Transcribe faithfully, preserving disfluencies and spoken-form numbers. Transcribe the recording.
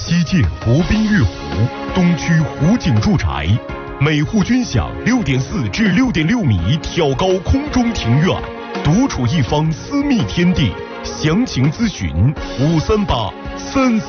西建国宾悦湖，东区湖景住宅，每户均享六点四至六点六米挑高空中庭院，独处一方私密天地。详情咨询五三八三。